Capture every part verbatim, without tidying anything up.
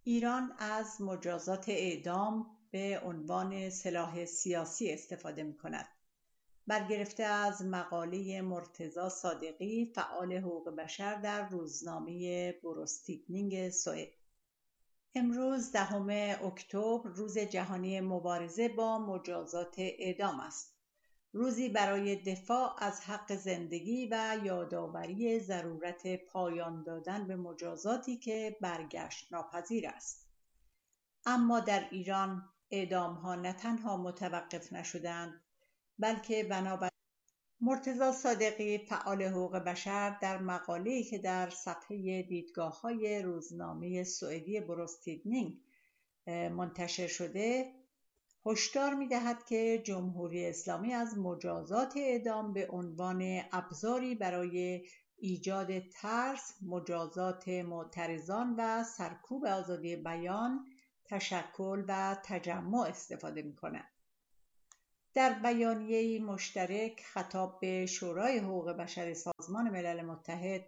ایران از مجازات اعدام به عنوان سلاح سیاسی استفاده می‌کند. برگرفته از مقاله مرتضی صادقی، فعال حقوق بشر در روزنامه بروستیدنینگ سوئد. امروز دهم اکتبر روز جهانی مبارزه با مجازات اعدام است. روزی برای دفاع از حق زندگی و یادآوری ضرورت پایان دادن به مجازاتی که برگشت ناپذیر است. اما در ایران اعدام‌ها نه تنها متوقف نشدند، بلکه بنابر مرتضی صادقی، فعال حقوق بشر، در مقاله‌ای که در صفحه دیدگاه‌های روزنامه سوئدی بروستیدنینگ منتشر شده، هشدار می‌دهد که جمهوری اسلامی از مجازات اعدام به عنوان ابزاری برای ایجاد ترس، مجازات معترضان و سرکوب آزادی بیان، تشکل و تجمع استفاده می‌کند. در بیانیه‌ای مشترک خطاب به شورای حقوق بشر سازمان ملل متحد،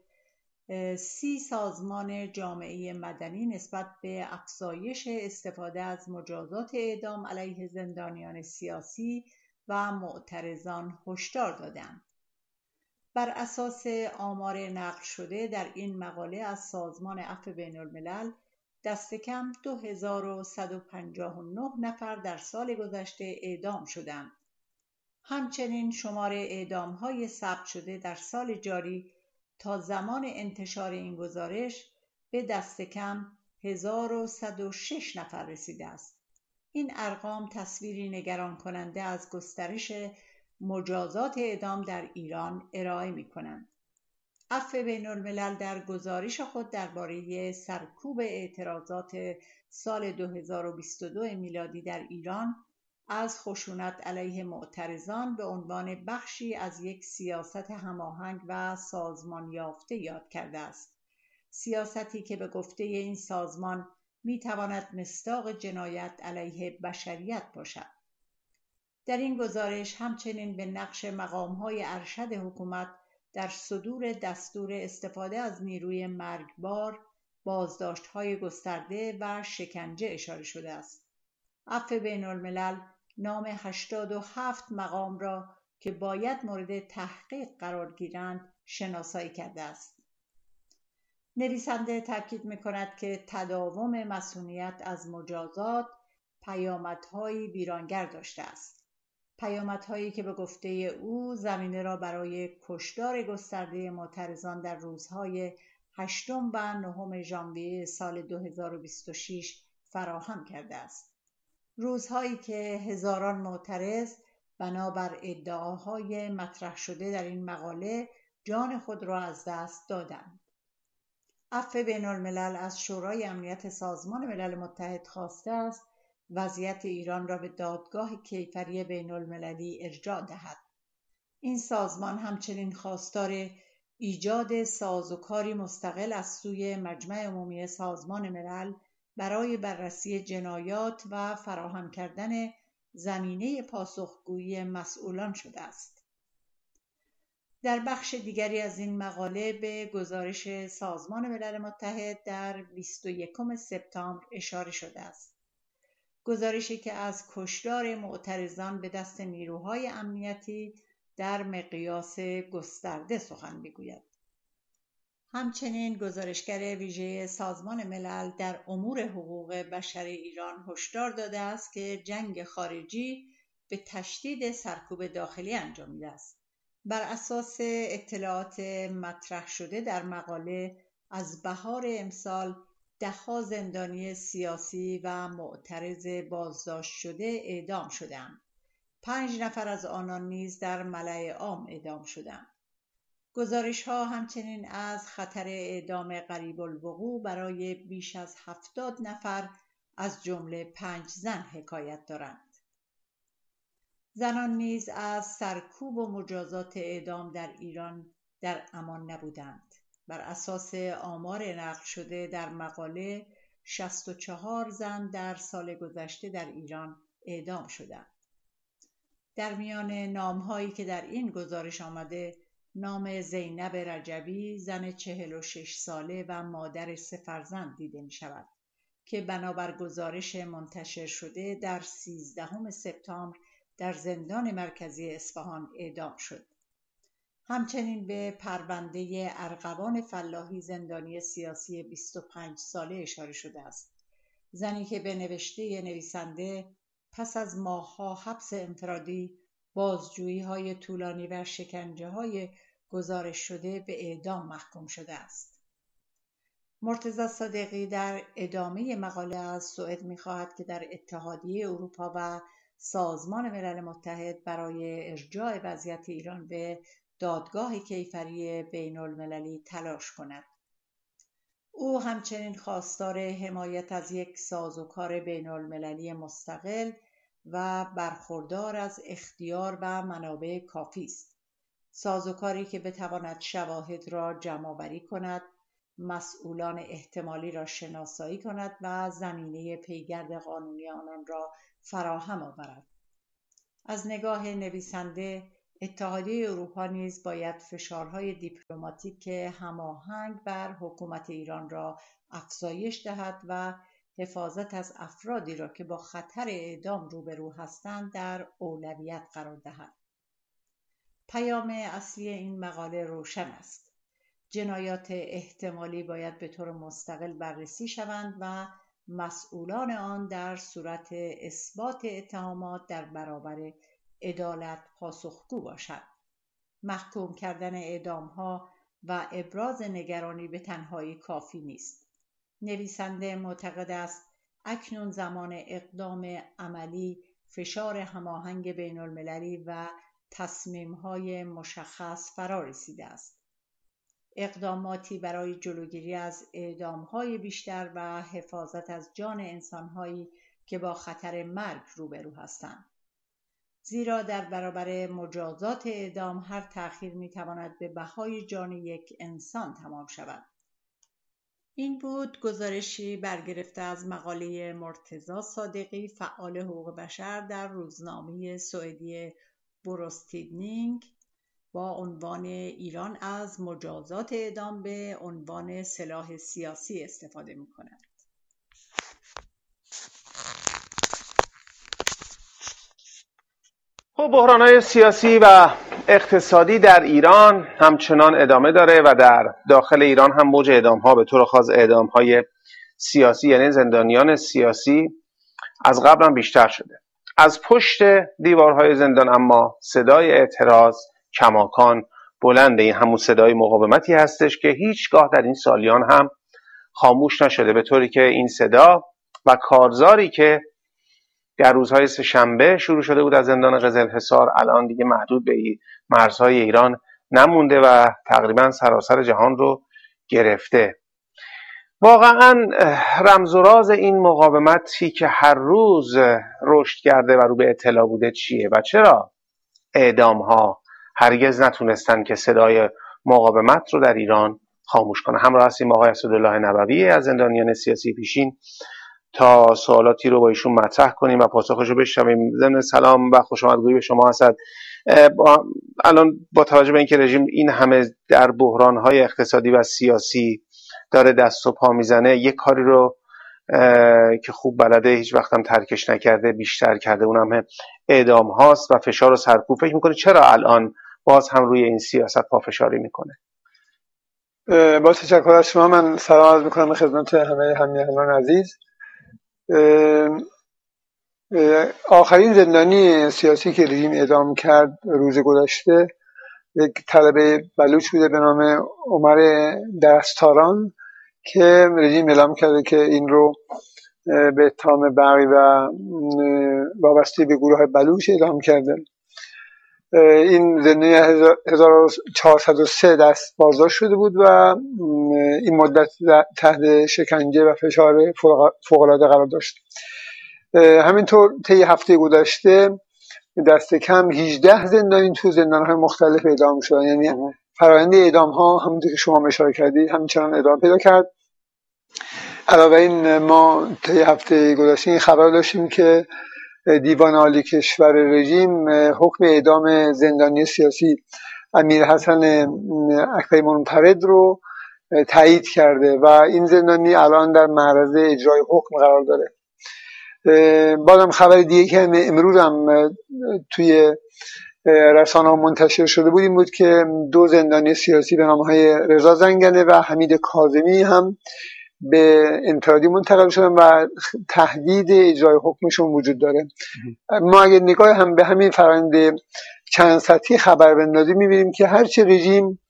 سی سازمان جامعه مدنی نسبت به افزایش استفاده از مجازات اعدام علیه زندانیان سیاسی و معترضان هشدار دادند. بر اساس آمار نقل شده در این مقاله از سازمان عفو بین‌الملل، دست کم دو هزار و صد و پنجاه و نه نفر در سال گذشته اعدام شدند. همچنین شمار اعدام‌های ثبت شده در سال جاری تا زمان انتشار این گزارش به دست کم هزار و صد و شش نفر رسیده است. این ارقام تصویری نگران کننده از گسترش مجازات اعدام در ایران ارائه می‌کنند. عفو بین‌الملل در گزارش خود درباره سرکوب اعتراضات سال دو هزار و بیست و دو میلادی در ایران از خشونت علیه معترضان به عنوان بخشی از یک سیاست هماهنگ و سازمان یافته یاد کرده است. سیاستی که به گفته این سازمان می‌تواند مصداق جنایت علیه بشریت باشد. در این گزارش همچنین به نقش مقام‌های ارشد حکومت در صدور دستور استفاده از نیروی مرگبار، بازداشت‌های گسترده و شکنجه اشاره شده است. عفو بین‌الملل نام هشتاد و هفت مقام را که باید مورد تحقیق قرار گیرند شناسایی کرده است. نویسنده تاکید می‌کند که تداوم مصونیت از مجازات پیامدهایی ویرانگر داشته است. پیامدهایی که به گفته او زمینه را برای کشتار گسترده معترضان در روزهای هشتم و نهم ژانویه سال دو هزار و بیست و شش فراهم کرده است. روزهایی که هزاران معترض بنابر ادعاهای مطرح شده در این مقاله جان خود را از دست دادند. عفو بین‌الملل از شورای امنیت سازمان ملل متحد خواسته است وضعیت ایران را به دادگاه کیفری بین‌المللی ارجاع دهد. این سازمان همچنین خواستار ایجاد سازوکاری مستقل از سوی مجمع عمومی سازمان ملل برای بررسی جنایات و فراهم کردن زمینه پاسخگویی مسئولان شده است. در بخش دیگری از این مقاله به گزارش سازمان ملل متحد در بیست و یکم سپتامبر اشاره شده است. گزارشی که از کشتار معترضان به دست نیروهای امنیتی در مقیاس گسترده سخن می‌گوید. همچنین گزارشگر ویژه سازمان ملل در امور حقوق بشر ایران هشدار داده است که جنگ خارجی به تشدید سرکوب داخلی انجامیده است. بر اساس اطلاعات مطرح شده در مقاله، از بهار امسال ده‌ها زندانی سیاسی و معترض بازداشت شده اعدام شدند. پنج نفر از آنان نیز در ملأ عام اعدام شدند. گزارش‌ها همچنین از خطر اعدام قریب الوقوع برای بیش از هفتاد نفر از جمله پنج زن حکایت دارند. زنان نیز از سرکوب و مجازات اعدام در ایران در امان نبودند. بر اساس آمار نقل شده در مقاله، شصت و چهار زن در سال گذشته در ایران اعدام شدند. در میان نام‌هایی که در این گزارش آمده، نام زینب رجبی، زن چهل و شش ساله و مادر سه فرزند دیده می شود که بنابر گزارش منتشر شده در سیزدهم سپتامبر در زندان مرکزی اصفهان اعدام شد. همچنین به پرونده ارغوان فلاحی زندانی سیاسی بیست و پنج ساله اشاره شده است. زنی که به نوشته نویسنده پس از ماه‌ها حبس انفرادی، بازجویی‌های طولانی و شکنجه‌های گزارش شده به اعدام محکوم شده است. مرتضی صادقی در ادامه مقاله از سوئد می‌خواهد که در اتحادیه اروپا و سازمان ملل متحد برای ارجاع وضعیت ایران به دادگاه کیفری بین‌المللی تلاش کند. او همچنین خواستار حمایت از یک سازوکار بین‌المللی مستقل و برخوردار از اختیار و منابع کافی است. سازوکاری که بتواند شواهد را جمع‌آوری کند، مسئولان احتمالی را شناسایی کند و زمینه پیگرد قانونی آنان را فراهم آورد. از نگاه نویسنده، اتحادیه اروپا نیز باید فشارهای دیپلماتیک هماهنگ بر حکومت ایران را افزایش دهد و حفاظت از افرادی را که با خطر اعدام روبرو هستند در اولویت قرار دهد. پیام اصلی این مقاله روشن است. جنایات احتمالی باید به طور مستقل بررسی شوند و مسئولان آن در صورت اثبات اتهامات در برابر عدالت پاسخگو باشند. محکوم کردن اعدام‌ها و ابراز نگرانی به تنهایی کافی نیست. نویسنده معتقد است اکنون زمان اقدام عملی، فشار هماهنگ بین‌المللی و تصمیم‌های مشخص فرا رسیده است. اقداماتی برای جلوگیری از اعدام‌های بیشتر و حفاظت از جان انسان‌هایی که با خطر مرگ روبرو هستند. زیرا در برابر مجازات اعدام هر تأخیر می‌تواند به بهای جان یک انسان تمام شود. این بود گزارشی برگرفته از مقاله مرتضی صادقی، فعال حقوق بشر، در روزنامه سوئدی بروز تیدنینگ با عنوان ایران از مجازات اعدام به عنوان سلاح سیاسی استفاده می‌کند. خب بحران‌های سیاسی و اقتصادی در ایران همچنان ادامه داره و در داخل ایران هم موج اعدام‌ها، به طور خاص اعدام‌های سیاسی یعنی زندانیان سیاسی، از قبل هم بیشتر شده. از پشت دیوارهای زندان اما صدای اعتراض کماکان بلنده. این همون صدای مقاومتی هستش که هیچگاه در این سالیان هم خاموش نشده، به طوری که این صدا و کارزاری که در روزهای سه‌شنبه شروع شده بود از زندان قزلحصار الان دیگه محدود به مرزهای ایران نمونده و تقریبا سراسر جهان رو گرفته. واقعا رمز و راز این مقاومتی که هر روز رشد کرده و رو به اطلاع بوده چیه و چرا اعدام ها هرگز نتونستن که صدای مقاومت رو در ایران خاموش کنه؟ همراه هستیم آقای اسدالله نبوی از زندانیان سیاسی پیشین تا سوالاتی رو با ایشون مطرح کنیم و پاسخش رو بشنویم. ضمن سلام و خوش آمدگویی به شما هستد. الان با توجه به اینکه رژیم این همه در بحران‌های اقتصادی و سیاسی داره دست و پا میزنه، یک کاری رو که خوب بلده هیچ وقت هم ترکش نکرده بیشتر کرده، اونم اعدام هاست و فشار و سرکوب. فکر میکنه چرا الان باز هم روی این سیاست پافشاری میکنه؟ با تشکر از شما، من سلام عرض میکنم خدمت همه همیهنان عزیز. آخرین زندانی سیاسی که رژیم اعدام کرد روز گذشته یک طلبه بلوچ بوده به نام عمر دستاران که رژیم اعلام کرده که این رو به اتهام برقی و وابسته به گروه بلوچ اعدام کرده. این زندانی هزار و چهارصد و سه دست بازداشت شده بود و این مدت تحت شکنجه و فشار فوق‌العاده قرار داشت. همینطور طی هفته گذشته دست کم هجده زندانی تو زندان‌های مختلف اعدام شدن، یعنی فرآیند اعدام ها همونطور که شما اشاره کردید همچنان ادامه پیدا کرد. علاوه این ما طی هفته گذشته این خبر داشتیم که دیوان عالی کشور رژیم حکم اعدام زندانی سیاسی امیر حسن اکبری منفرد رو تایید کرده و این زندانی الان در معرض اجرای حکم قرار داره. بازم خبر دیگه که امروز هم توی رسانه‌ها منتشر شده بود این بود که دو زندانی سیاسی به نام‌های رضا زنگنه و حمید کاظمی هم به انفرادی منتقل شدن و تهدید اجرای حکمشون وجود داره. ما اگه نگاه هم به همین فرآیند چند سطحی خبر بندازی می‌بینیم که هرچه رژیم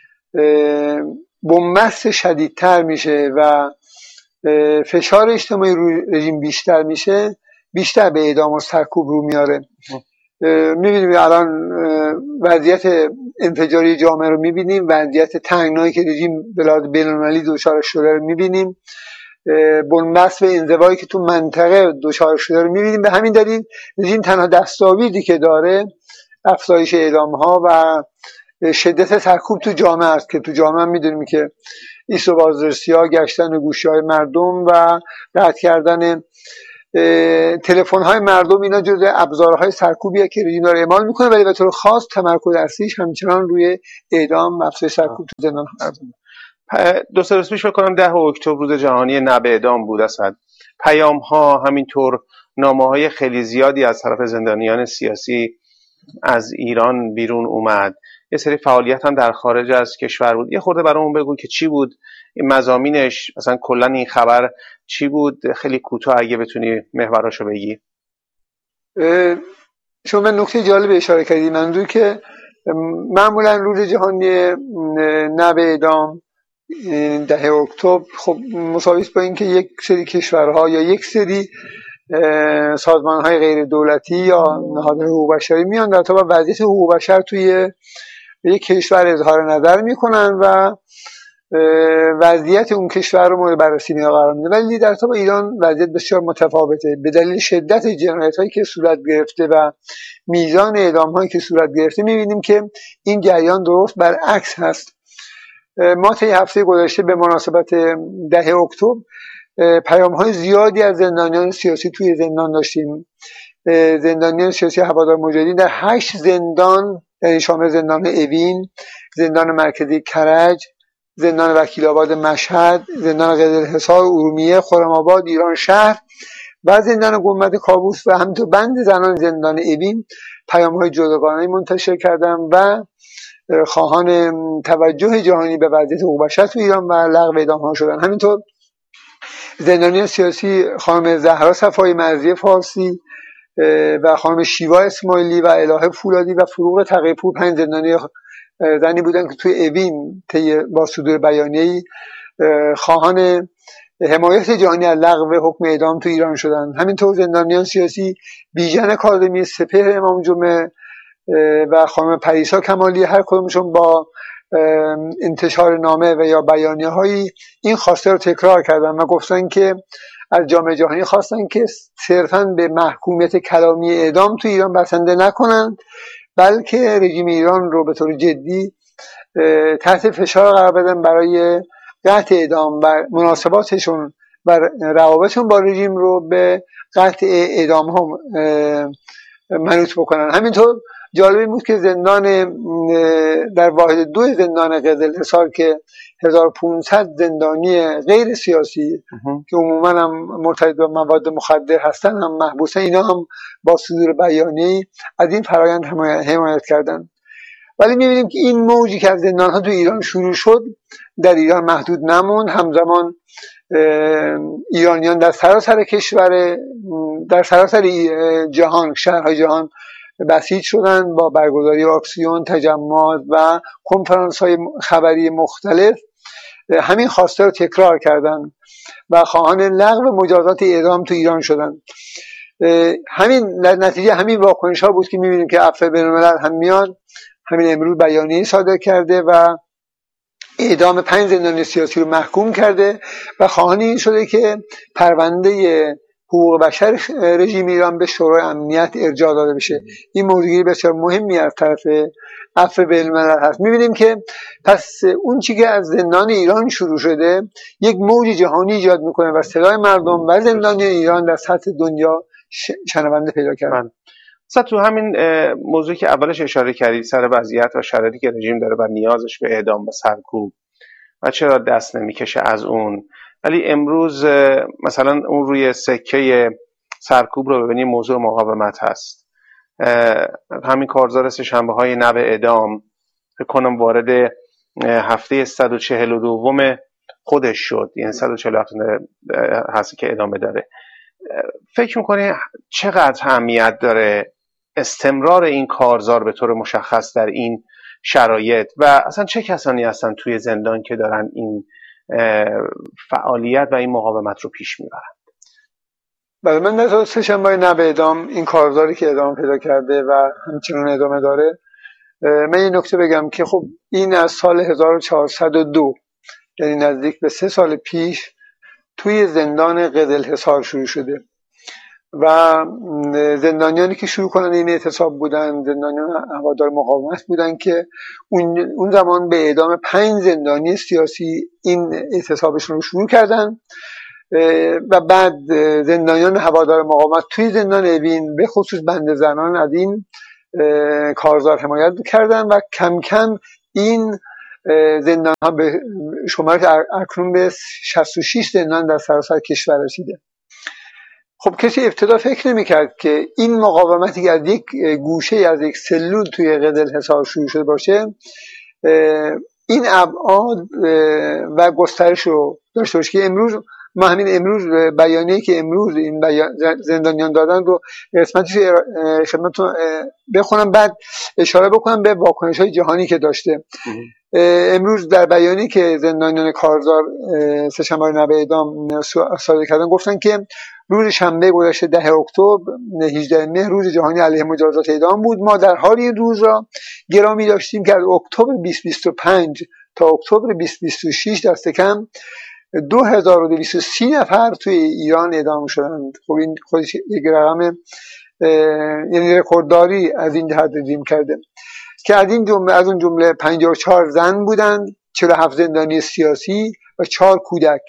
بنبست شدیدتر میشه و فشار اجتماعی روی رژیم بیشتر میشه، بیشتر به اعدام و سرکوب رو میاره. میبینیم الان وضعیت انفجاری جامعه رو میبینیم، وضعیت تنگنایی که رژیم به لحاظ بین‌المللی دچارش شده رو میبینیم، بنبست و انزوایی که تو منطقه دچار شده رو میبینیم. به همین دلیل رژیم تنها دستاویزی که داره افزایش اعدام ها و شدت سرکوب تو جامعه است که تو جامعه هم میدونیم که ایست و بازرسی ها، گشتن گوشی های مردم و قطع کردن تلفن های مردم، اینا جزء ابزارهای سرکوبیه که رژیم داره اعمال میکنه، ولی به طور خاص تمرکز اصلیش همچنان روی اعدام و افزایش سرکوب تو زندان ها. دو سه روز پیش فکر کنم ده اکتبر روز جهانی نه به اعدام بود. اصلا پیام ها، همینطور نامه های خیلی زیادی از طرف زندانیان سیاسی از ایران بیرون اومد. یه سری فعالیت هم در خارج از کشور بود. یه خورده برامون بگو که چی بود این مضامینش، مثلا کلا این خبر چی بود؟ خیلی کوتاه اگه بتونی محوراشو بگی. شما به نکته جالب اشاره کردی، منظور که معمولا روز جهانی نه به اعدام ده اکتبر خب مساوی است با اینکه یک سری کشورها یا یک سری سازمان‌های غیر دولتی یا نهادهای حقوق بشری میان در تا وضعیت حقوق بشر توی یک کشور اظهار نظر میکنن و وضعیت اون کشور رو مورد بررسی قرار میده. ولی در تا ایران وضعیت بسیار متفاوته. به دلیل شدت جنایت‌هایی که صورت گرفته و میزان اعدام‌هایی که صورت گرفته میبینیم که این جریان درست برعکس هست. ما طی هفته گذشته به مناسبت ده اکتبر پیام‌های زیادی از زندانیان سیاسی توی زندان داشتیم. زندانیان سیاسی هوادار مجاهدین در هشت زندان، یعنی شامل زندان اوین، زندان مرکزی کرج، زندان وکیل آباد مشهد، زندان قزلحصار، ارومیه، خرم‌آباد، ایران شهر و زندان گنبد کاووس و همینطور بند زنان زندان اوین پیام‌های جداگانه‌ای منتشر کردن و خواهان توجه جهانی به وضعیت حقوق بشر تو ایران و لغو اعدام‌ها شدن. همینطور زندانیان سیاسی خانم زهرا صفایی مرضی فارسی و خانم شیوا اسماعیلی و الهه فولادی و فروغ تقی‌پور، پنج زندانی زنی بودن که توی اوین طی با صدور بیانیه‌ای خواهان حمایت جهانی از لغو حکم اعدام تو ایران شدن. همینطور زندانیان سیاسی بیژن کاظمی، سپهر امام جمعه و خانم پریسا کمالی، هر کدومشون با انتشار نامه و یا بیانیه هایی این خواسته رو تکرار کردن و گفتن که از جامعه جهانی خواستن که صرفاً به محکومیت کلامی اعدام تو ایران بسنده نکنند، بلکه رژیم ایران رو به طور جدی تحت فشار قرار بدن برای قطع اعدام و مناسباتشون و روابطشون با رژیم رو به قطع اعدام ها منوط بکنن. همینطور جالبی بود که زندان در واحد دو زندان قزلحصار که هزار و پانصد زندانی غیر سیاسی که عموما هم مرتبط به مواد مخدر هستن هم محبوسن، اینا هم با صدور بیانیه‌ای از این فرایند حمایت کردن. ولی می‌بینیم که این موجی که از زندان‌ها تو ایران شروع شد در ایران محدود نموند. همزمان ایرانیان در سراسر کشور، در سراسر جهان، شهرهای جهان بسیج شدن با برگزاری اکسیون، تجمعات و کنفرانس‌های خبری مختلف همین خواسته رو تکرار کردن و خواهان لغو مجازات اعدام تو ایران شدن. همین نتیجه همین واکنش‌ها بود که می‌بینیم که عفو بین‌الملل هم میاد، همین امروز بیانیه صادر کرده و اعدام پنج زندانی سیاسی رو محکوم کرده و خواهان این شده که پرونده حقوق بشر رژیم ایران به شورای امنیت ارجاع داده بشه. این موضوعی بسیار مهمی از طرف عفو بین‌الملل هست. می‌بینیم که پس اون چیزی که از زندان ایران شروع شده یک موج جهانی ایجاد میکنه و صدای مردم و زندانیان ایران در سطح دنیا شنونده پیدا کرده. مثلا تو همین موضوعی که اولش اشاره کردید سر وضعیت و شرایطی که رژیم داره و نیازش به اعدام و سرکوب، و چرا دست نمیکشه از اون. ولی امروز مثلا اون روی سکه سرکوب رو ببینیم موضوع مقاومت هست. همین کارزار سه‌شنبه های نو اعدام فکر کنم وارد هفته صد و چهل و دوم خودش شد، یعنی صد و چهل و هفت هست که ادامه داره. فکر میکنه چقدر اهمیت داره استمرار این کارزار به طور مشخص در این شرایط و اصلا چه کسانی هستن توی زندان که دارن این فعالیت و این مقاومت رو پیش میبرن؟ بله، من در سه‌شنبه نو اعدام این کارزاری که ادامه پیدا کرده و همچنان ادامه داره، من یه نکته بگم که خب این از سال هزار و چهارصد و دو، یعنی نزدیک به سه سال پیش توی زندان قزلحصار شروع شده و زندانیانی که شروع کنن این اعتصاب بودن زندانیان هوادار مقاومت بودن که اون اون زمان به اعدام پنج زندانی سیاسی این اعتصابشون رو شروع کردن و بعد زندانیان هوادار مقاومت توی زندان اوین به خصوص بند زنان از این کارزار حمایت کردن و کم کم این زندان ها به شمارش اکنون به شصت و شش زندان در سراسر کشور رسیده. خب کسی ابتدا فکر نمی کرد که این مقاومتی که از یک گوشه از یک سلول توی قزلحصار شروع شده باشه این ابعاد و گسترش رو داشته باشه که امروز ما همین امروز بیانیه‌ای که امروز این زندانیان دادن رو قسمتش خدمتتون بخونم، بعد اشاره بکنم به واکنش‌های جهانی که داشته. امروز در بیانیه‌ای که زندانیان کارزار سه‌شنبه نو اعدام صادر کردن گفتن که روز شنبه گذشته ده اکتبر هجدهم مهر روز جهانی علیه مجازات اعدام بود. ما در حال این روز را گرامی داشتیم که از اکتبر بیست بیست و پنج تا اکتبر بیست بیست و شش دست کم دو هزار و دویست و سی نفر توی ایران اعدام شدند. خب این خودش یک رقم یعنی رکوردداری از این جهت رزیم کرده که از این جمله از اون جمله پنجاه و چهار زن بودند، چهل و هفت زندانی سیاسی و چهار کودک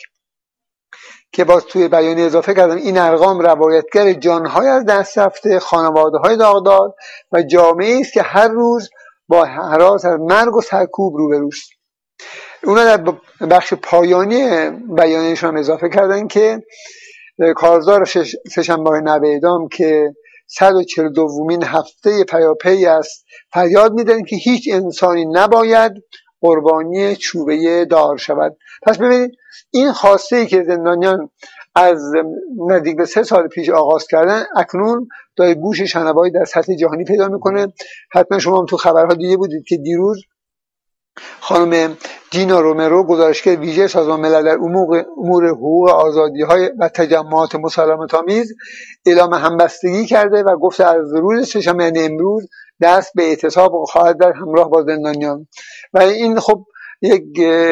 که باز توی بیانیه اضافه کردم این ارقام روایتگر جانهای از دست رفته، خانواده‌های داغدار و جامعه است که هر روز با هراس از مرگ و سرکوب روبروست. اونا در بخش پایانی بیانیه‌شون هم اضافه کردن که کارزار سه‌شنبه نو اعدام که صد و چهل و دومین هفته پیاپی است فریاد می‌زنیم که هیچ انسانی نباید قربانی چوبه دار شود. پس ببینید این خواسته‌ای که زندانیان از نزدیک به سه سال پیش آغاز کردن اکنون داره گوش شنوایی در سطح جهانی پیدا میکنه. حتما شما هم تو خبرها دیده بودید که دیروز خانم دینا رومرو گزارشگر ویژه سازمان ملل در امور حقوق آزادی‌های و تجمعات مسالمت‌آمیز اعلام همبستگی کرده و گفته از روز سه‌شنبه یعنی امروز دست به اعتصاب خواهد در همراه با زندانیان و این خب یک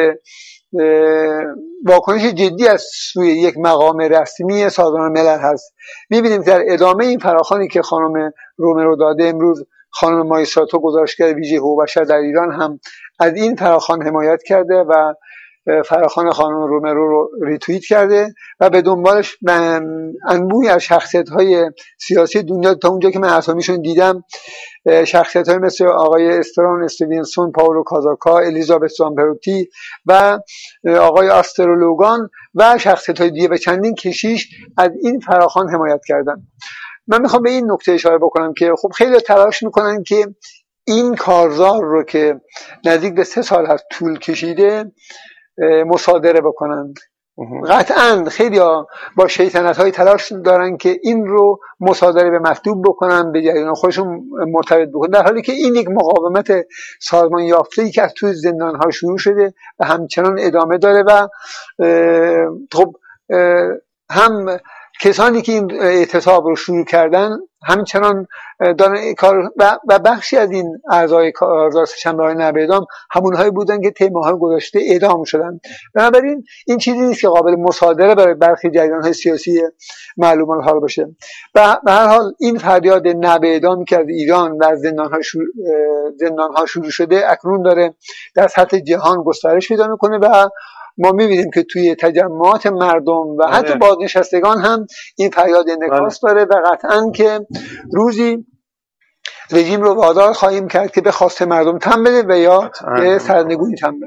واکنش جدی از سوی یک مقام رسمی سازمان ملل هست. می‌بینیم در ادامه این فراخوانی که خانم رومرو داده امروز خانم مایساتو گزارشگر ویژه حقوق بشر در ایران هم از این فراخوان حمایت کرده و فراخوان خانم رومرو رو ریتوییت کرده و به دنبالش انبوهی از شخصیت‌های سیاسی دنیا تا اونجا که من اسامیشون دیدم شخصیت‌های مثل آقای استران استیونسون، پاولو کازاکا، الیزابت زامپروتی و آقای آسترولوگان و شخصیت‌های دیگه و چندین کشیش از این فراخوان حمایت کردن. من میخوام به این نکته اشاره بکنم که خب خیلی تلاش میکنن که این کارزار رو که نزدیک به سه سال هست طول کشیده مصادره بکنند. قطعا خیلی ها با شیطنت های تلاش دارن که این رو مصادره به مطلوب بکنن، به جریان خودشون مرتبط بکنن، در حالی که این یک مقاومت سازمان یافته‌ای که از توی زندان ها شروع شده و همچنان ادامه داره و خب هم کسانی که این اعتصاب رو شروع کردن همچنان دارن کار و بخشی از این اعضای کارزار سه‌شنبه نو اعدام همونهایی بودن که طی ماه‌های گذشته اعدام شدن. بنابراین این چیزی نیست که قابل مصادره برای برخی جریان‌های سیاسی معلوم الحال باشه. به هر حال این فریاد نو اعدامی که از ایران و از زندان‌ها شروع زندان‌ها شروع شده اکنون داره در سطح جهان گسترش پیدا می‌کنه و ما می‌بینیم که توی تجمعات مردم و حتی بازنشستگان هم این فریاد انعکاس داره و قطعاً که روزی رژیم رو وادار خواهیم کرد که به خواست مردم تن بده و یا به سرنگونی تن بده.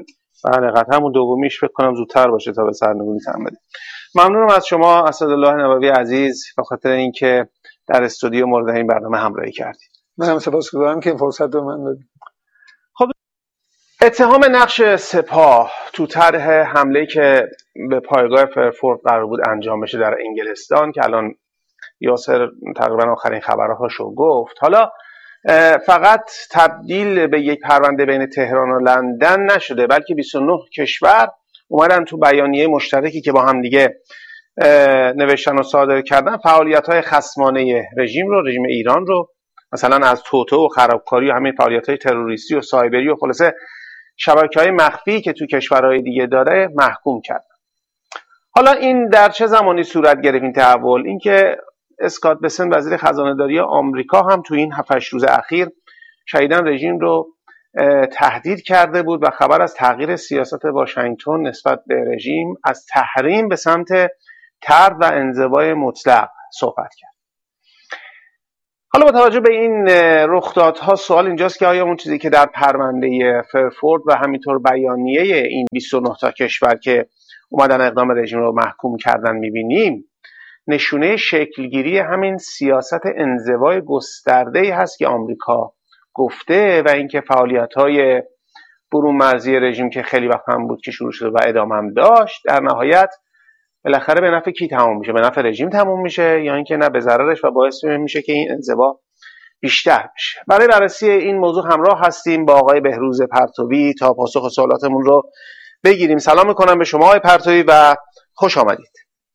بله قطعا همون دومیش فکر کنم زودتر باشه تا به سرنگونی تن بده. ممنونم از شما اسدالله نووی عزیز به خاطر اینکه در استودیو مورد این برنامه همراهی کردید. منم سپاسگزارم که این فرصت رو من دادید. خب اتهام نقش سپاه تو طرح حمله که به پایگاه فرفورد قرار بود انجام بشه در انگلستان که الان یاسر تقریبا آخرین خبرهاشو گفت، حالا فقط تبدیل به یک پرونده بین تهران و لندن نشده، بلکه بیست و نه کشور اومدن تو بیانیه مشترکی که با هم دیگه نوشتن و صادر کردن فعالیت‌های خصمانه رژیم رو، رژیم ایران رو، مثلا از توطئه و خرابکاری و همین فعالیت‌های تروریستی و سایبری و خلاصه شبکه‌های مخفی که تو کشورهای دیگه داره محکوم کردن. حالا این در چه زمانی صورت گرفت این تحول؟ اینکه اسکات بسن وزیر خزانه‌داری آمریکا هم تو این هفت هشت روز اخیر شدیداً رژیم رو تهدید کرده بود و خبر از تغییر سیاست واشنگتن نسبت به رژیم از تحریم به سمت طرد و انزوای مطلق صحبت کرد. حالا با توجه به این رخدادها سوال اینجاست که آیا اون چیزی که در پرونده فرفورد و همینطور بیانیه این بیست و نه تا کشور که اومدن اقدام رژیم رو محکوم کردن میبینیم نشونه شکلگیری همین سیاست انزوای گسترده‌ای هست که آمریکا گفته و اینکه فعالیت‌های برون مرزی رژیم که خیلی وقت هم بود که شروع شده و ادامه هم داشت در نهایت بالاخره به نفع کی تموم میشه؟ به نفع رژیم تموم میشه یا اینکه نه به ضررش و باعث میشه که این انزوا بیشتر بشه؟ برای بررسی این موضوع همراه هستیم با آقای بهروز پرتوی تا پاسخ سوالاتمون رو بگیریم. سلام میکنم به شما آقای پرتوی و خوش آمدید.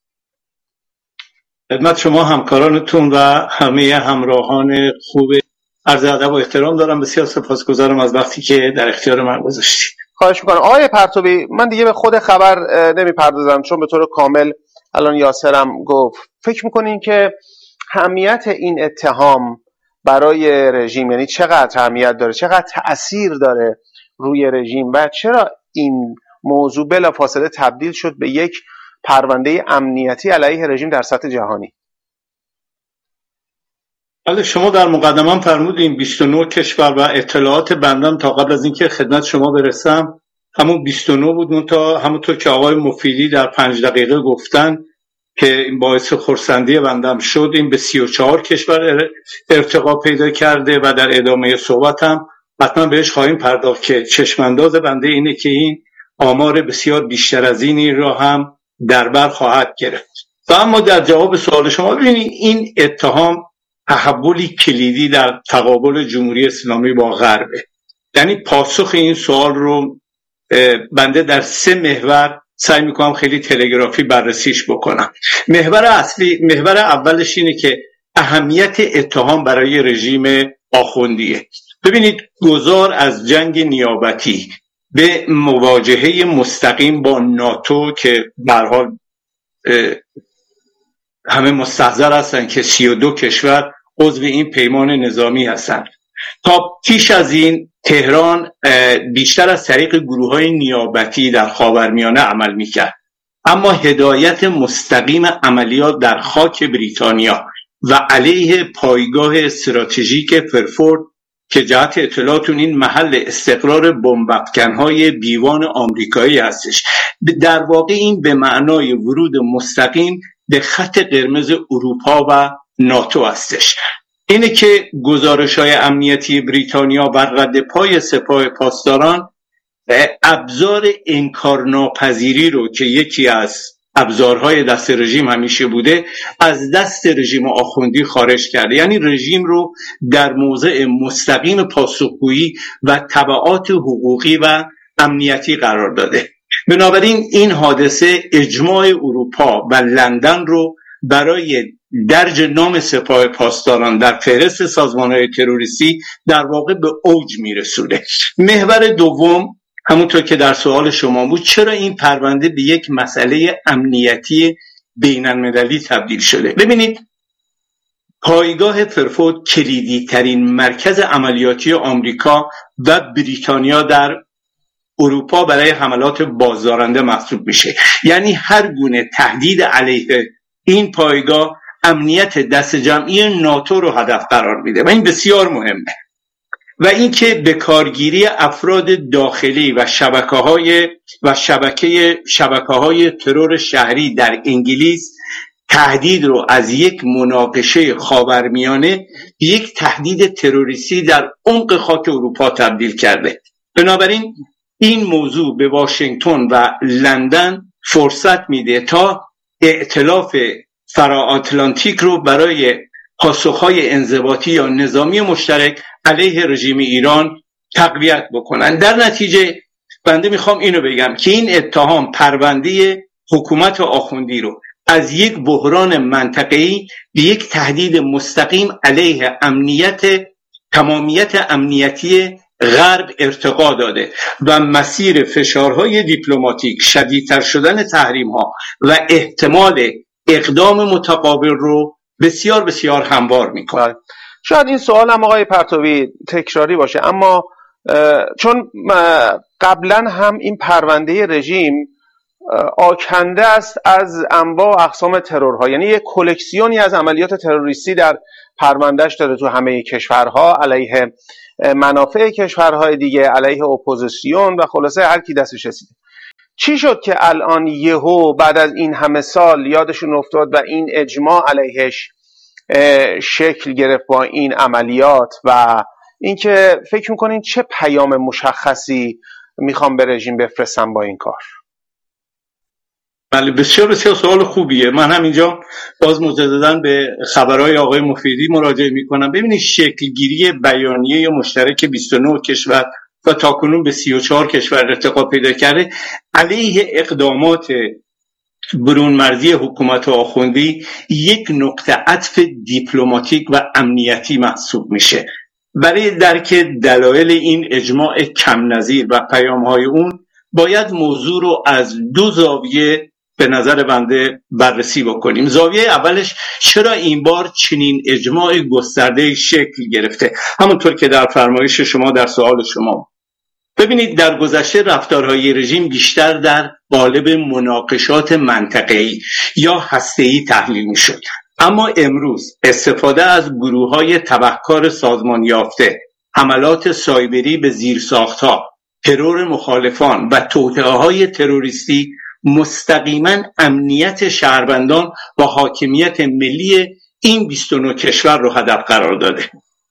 خدمت شما همکارانتون و همه همراهان خوب عرض ادب و احترام دارم. بسیار سپاسگزارم از وقتی که در اختیار من گذاشتید. خواهش میکنم. آقای پرتوی من دیگه به خود خبر نمیپردازم چون به طور کامل الان یاسرم گفت. فکر میکنین که اهمیت این اتهام برای رژیم یعنی چقدر اهمیت داره، چقدر تأثیر داره روی رژیم و چرا این موضوع بلافاصله تبدیل شد به یک پرونده امنیتی علیه رژیم در سطح جهانی؟ بله شما در مقدمه فرمودین بیست و نه کشور و اطلاعات بندم تا قبل از اینکه خدمت شما برسم همون بیست و نه بود. اون تا همونطور که آقای مفیدی در پنج دقیقه گفتن که این باعث خرسندی بندم شد این به سی و چهار کشور ارتقا پیدا کرده و در ادامه صحبتم حتما بهش خواهیم پرداخت که چشمانداز بنده اینه که این آمار بسیار بیشتر از اینی را هم در بر خواهد گرفت. و اما در جواب سوال شما ببینید این اتهام تحولی کلیدی در تقابل جمهوری اسلامی با غربه. یعنی پاسخ این سوال رو بنده در سه محور سعی میکنم خیلی تلگرافی بررسیش بکنم. محور اصلی، محور اولش اینه که اهمیت اتهام برای رژیم آخوندیه. ببینید گذار از جنگ نیابتی به مواجهه مستقیم با ناتو که به هر حال همه مستحضر هستن که سی و دو کشور عضو این پیمان نظامی هستند. تا پیش از این تهران بیشتر از طریق گروه‌های نیابتی در خاورمیانه عمل می‌کرد، اما هدایت مستقیم عملیات در خاک بریتانیا و علیه پایگاه استراتژیک فرفورد که جهت اطلاعاتون این محل استقرار بمب‌افکن‌های بیوان آمریکایی هستش، در واقع این به معنای ورود مستقیم به خط قرمز اروپا و ناتو هستش. اینه که گزارش‌های امنیتی بریتانیا بر رد پای سپاه پاسداران ابزار انکارناپذیری رو که یکی از ابزارهای دست رژیم همیشه بوده از دست رژیم آخوندی خارج کرده. یعنی رژیم رو در موضع مستقیم پاسخگویی و تبعات حقوقی و امنیتی قرار داده. بنابراین این حادثه اجماع اروپا و لندن رو برای درج نام سپاه پاسداران در فهرست سازمان‌های تروریستی در واقع به اوج میرسونه. محور دوم همونطور که در سوال شما بود، چرا این پرونده به یک مسئله امنیتی بین‌المللی تبدیل شده؟ ببینید پایگاه فرفورد کلیدی ترین مرکز عملیاتی آمریکا و بریتانیا در اروپا برای حملات بازدارنده محسوب میشه. یعنی هر گونه تهدید علیه این پایگاه امنیت دست جمعی ناتو رو هدف قرار میده و این بسیار مهمه. و اینکه به کارگیری افراد داخلی و شبکه‌های و شبکه شبکه‌های ترور شهری در انگلیس تهدید رو از یک مناقشه خاورمیانه به یک تهدید تروریستی در عمق خاک اروپا تبدیل کرده. بنابراین این موضوع به واشنگتن و لندن فرصت میده تا ائتلاف فراآتلانتیک رو برای پاسخهای انضباطی یا نظامی مشترک علیه رژیم ایران تقویت بکنن. در نتیجه بنده میخوام اینو بگم که این اتهام پرونده حکومت آخوندی رو از یک بحران منطقه‌ای به یک تهدید مستقیم علیه امنیت تمامیت امنیتی غرب ارتقا داده و مسیر فشارهای دیپلماتیک، شدیدتر شدن تحریم‌ها و احتمال اقدام متقابل رو بسیار بسیار هموار می‌کنه. شاید این سوال هم آقای پرتوی تکراری باشه، اما چون قبلا هم این پرونده رژیم آکنده است از انواع و اقسام ترورها، یعنی یک کلکسیونی از عملیات تروریستی در پروندهش داره تو همه کشورها، علیه منافع کشورهای دیگه، علیه اپوزیسیون و خلاصه هر کی دستش رسیده. چی شد که الان یهو بعد از این همه سال یادشون افتاد و این اجماع علیهش شکل گرفت با این عملیات؟ و اینکه فکر میکنین چه پیام مشخصی میخوام به رژیم بفرستم با این کار؟ بله، بسیار بسیار سوال خوبیه. من هم اینجا باز مجدداً به خبرهای آقای مفیدی مراجعه میکنم. ببینید شکلگیری بیانیه مشترک بیست و نه کشور و تاکنون به سی و چهار کشور ارتقا پیدا کرده علیه اقدامات برون مرزی حکومت آخوندی یک نقطه عطف دیپلماتیک و امنیتی محسوب میشه. برای درک دلایل این اجماع کم نظیر و پیامهای اون باید موضوع رو از دو زاویه به نظر بنده بررسی بکنیم. زاویه اولش چرا این بار چنین اجماع گسترده شکل گرفته، همونطور که در فرمایش شما در سوال شما. ببینید در گذشته رفتارهای رژیم بیشتر در قالب مناقشات منطقه‌ای یا هسته‌ای تحلیل می‌شد، اما امروز استفاده از گروه‌های تبهکار سازمان یافته، حملات سایبری به زیرساخت‌ها، ترور مخالفان و توطئه‌های تروریستی مستقیما امنیت شهروندان و حاکمیت ملی این بیست و نه کشور رو هدف قرار داده.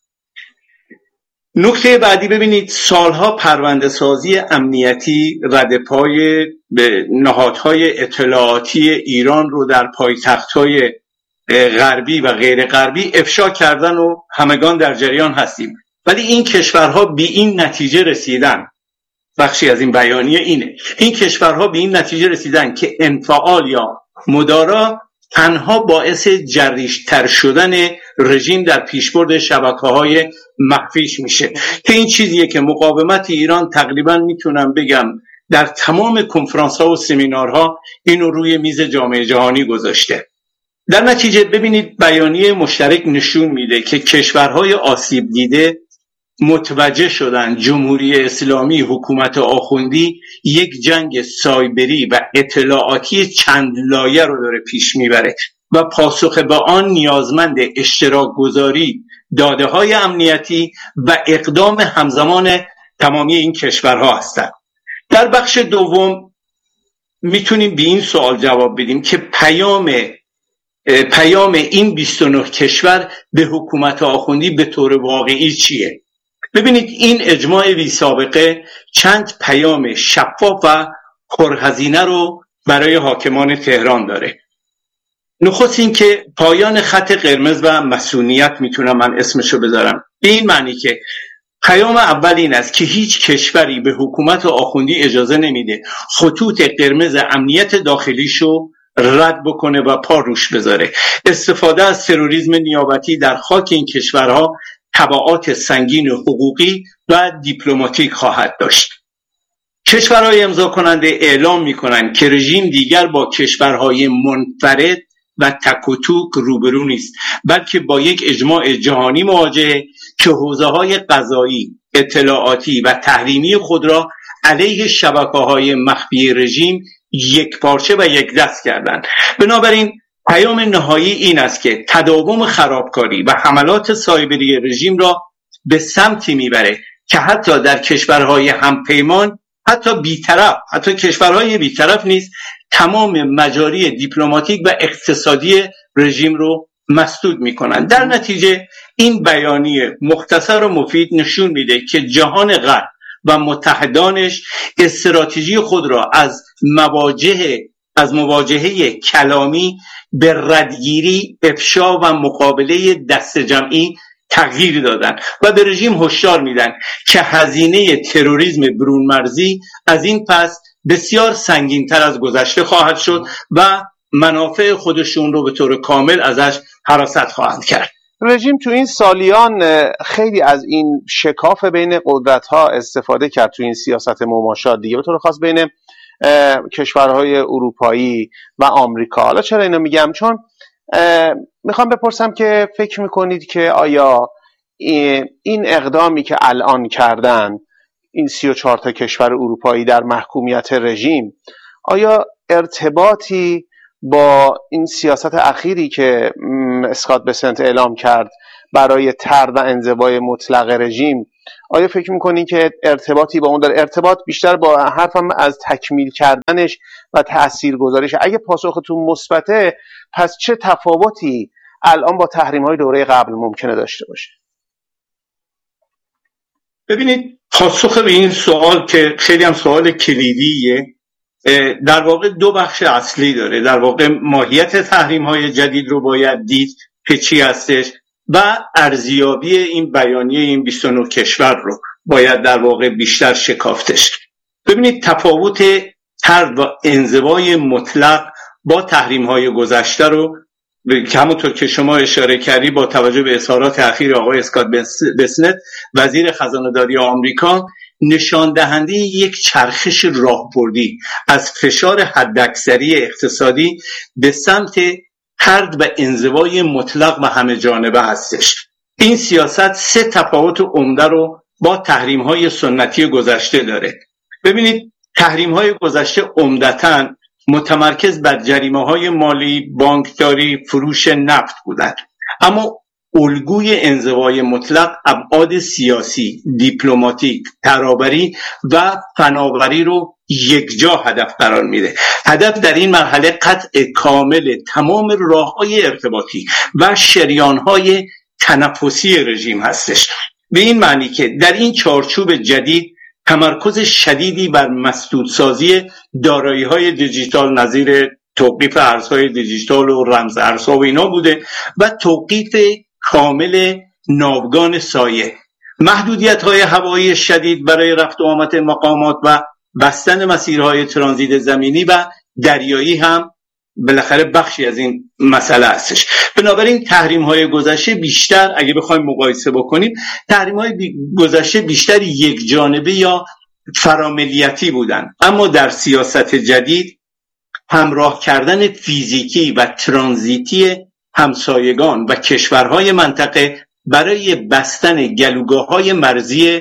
نکته بعدی، ببینید سالها پرونده سازی امنیتی ردپای به نهادهای اطلاعاتی ایران رو در پایتخت‌های غربی و غیر غربی افشا کردن و همگان در جریان هستیم، ولی این کشورها به این نتیجه رسیدن، بخشی از این بیانیه اینه، این کشورها به این نتیجه رسیدن که انفعال یا مدارا تنها باعث جریش‌تر شدن رژیم در پیشبرد شبکه‌های مخفیش میشه، که این چیزیه که مقاومت ایران تقریبا میتونم بگم در تمام کنفرانس‌ها و سمینارها اینو روی میز جامعه جهانی گذاشته. در نتیجه ببینید بیانیه مشترک نشون میده که کشورهای آسیب دیده متوجه شدن جمهوری اسلامی، حکومت آخوندی یک جنگ سایبری و اطلاعاتی چند لایه رو داره پیش میبره و پاسخ به آن نیازمند اشتراک گذاری داده های امنیتی و اقدام همزمان تمامی این کشورها هستند. در بخش دوم میتونیم به این سوال جواب بدیم که پیام پیام این بیست و نه کشور به حکومت آخوندی به طور واقعی چیه؟ ببینید این اجماع بی سابقه چند پیام شفاف و پرهزینه رو برای حاکمان تهران داره. نخست این که پایان خط قرمز و مسئولیت، میتونم من اسمشو بذارم، به این معنی که پیام اول این است که هیچ کشوری به حکومت آخوندی اجازه نمیده خطوط قرمز امنیت داخلیشو رد بکنه و پا روش بذاره. استفاده از تروریسم نیابتی در خاک این کشورها تبعات سنگین حقوقی و دیپلماتیک خواهد داشت. کشورهای امضا کننده اعلام می‌کنند که رژیم دیگر با کشورهای منفرد و تک و توک روبرو نیست، بلکه با یک اجماع جهانی مواجهه که حوزه‌های قضایی، اطلاعاتی و تحریمی خود را علیه شبکه‌های مخفی رژیم یک پارچه و یک دست کردند. بنابراین پیام نهایی این است که تداوم خرابکاری و حملات سایبری رژیم را به سمتی میبره که حتی در کشورهای همپیمان، حتی بیطرف، حتی کشورهای بیطرف نیز تمام مجاری دیپلماتیک و اقتصادی رژیم رو مسدود میکنن. در نتیجه این بیانیه مختصر و مفید نشون میده که جهان غرب و متحدانش استراتژی خود را از مواجهه از مواجهه کلامی به ردگیری، افشا و مقابله دست جمعی تغییر دادن و به رژیم هشدار میدن که هزینه تروریسم برون مرزی از این پس بسیار سنگین‌تر از گذشته خواهد شد و منافع خودشون رو به طور کامل ازش حراست خواهند کرد. رژیم تو این سالیان خیلی از این شکاف بین قدرت‌ها استفاده کرد تو این سیاست مماشات دیگه، به طور خاص بین کشورهای اروپایی و آمریکا. حالا چرا اینو میگم؟ چون میخوام بپرسم که فکر میکنید که آیا این اقدامی که الان کردن این سی و چهار تا کشور اروپایی در محکومیت رژیم، آیا ارتباطی با این سیاست اخیری که اسکات بسنت اعلام کرد برای طرد و انزوای مطلق رژیم، آیا فکر میکنین که ارتباطی با اون داره؟ ارتباط بیشتر با حرفم از تکمیل کردنش و تاثیرگذاریش. اگه پاسختون مثبته، پس چه تفاوتی الان با تحریم‌های دوره قبل ممکنه داشته باشه؟ ببینید، پاسخ به این سوال که خیلی هم سوال کلیدیه، در واقع دو بخش اصلی داره. در واقع ماهیت تحریم‌های جدید رو باید دید که چی هستش و ارزیابی این بیانیه این بیست و نه کشور رو باید در واقع بیشتر شکافتش. ببینید، تفاوت طرد و انزوای مطلق با تحریم‌های گذشته رو که همونطور که شما اشاره کردی با توجه به اظهارات اخیر آقای اسکات بسنت وزیر خزانه‌داری آمریکا، نشان دهنده یک چرخش راهبردی از فشار حداکثری اقتصادی به سمت طرد و انزوای مطلق و همه جانبه هستش. این سیاست سه تفاوت عمده رو با تحریم‌های سنتی گذشته داره. ببینید، تحریم‌های گذشته عمدتاً متمرکز بر جریمه‌های مالی، بانکداری، فروش نفت بودند، اما الگوی انزوای مطلق ابعاد سیاسی، دیپلماتیک، ترابری و فناوری رو یکجا هدف قرار میده. هدف در این مرحله قطع کامل تمام راه‌های ارتباطی و شریان‌های تنفسی رژیم هستش، به این معنی که در این چارچوب جدید تمرکز شدیدی بر مسدودسازی دارایی‌های دیجیتال نظیر توقیف ارزهای دیجیتال و رمز ارزها و اینا بوده و توقیف کامل ناوگان سایه، محدودیت‌های هوایی شدید برای رفت و آمد مقامات و بستن مسیرهای ترانزیت زمینی و دریایی هم بالاخره بخشی از این مسئله هستش. بنابراین تحریم‌های گذشته بیشتر، اگه بخوایم مقایسه بکنیم، تحریم‌های گذشته بیشتر یک جانبه یا فراملیتی بودن، اما در سیاست جدید همراه کردن فیزیکی و ترانزیتی همسایگان و کشورهای منطقه برای بستن گلوگاه‌های مرزی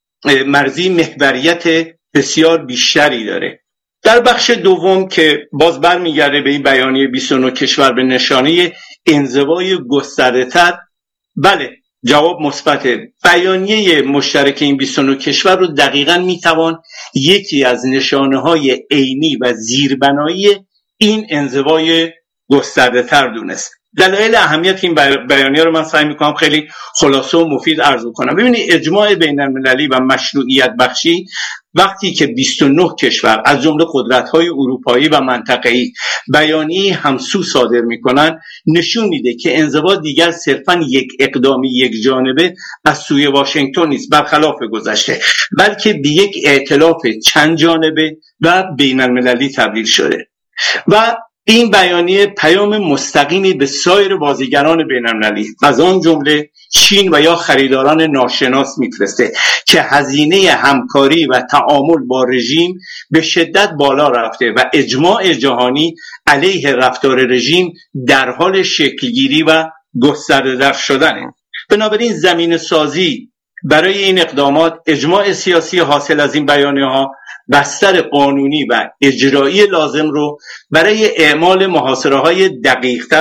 مرزی محوریت بسیار بیشتری داره. در بخش دوم که باز برمیگرده به این بیانیه بیست و نه کشور به نشانه انزوای گسترده‌تر، بله، جواب مثبته. بیانیه مشترک این بیست و نه کشور رو دقیقاً میتوان یکی از نشانه‌های عینی و زیربنایی این انزوای گسترده‌تر دونست. دلایل اهمیت این بیانیه رو من سعی میکنم خیلی خلاصه و مفید عرض کنم. ببینید، اجماع بین المللی و مشروعیت بخشی وقتی که بیست و نه کشور از جمله قدرت‌های اروپایی و منطقه‌ای بیانیه همسو صادر میکنن، نشون میده که انزوا دیگر صرفاً یک اقدامی یک جانبه از سوی واشنگتن نیست، برخلاف گذشته، بلکه به یک ائتلاف چند جانبه و بین المللی تبدیل شده و این بیانیه پیام مستقیمی به سایر بازیگران بین‌المللی از آن جمله چین و یا خریداران ناشناس میفرسته که هزینه همکاری و تعامل با رژیم به شدت بالا رفته و اجماع جهانی علیه رفتار رژیم در حال شکلگیری و گسترده شدنه. بنابراین زمین سازی برای این اقدامات، اجماع سیاسی حاصل از این بیانیه ها، بستر قانونی و اجرایی لازم رو برای اعمال محاصره های دقیق تر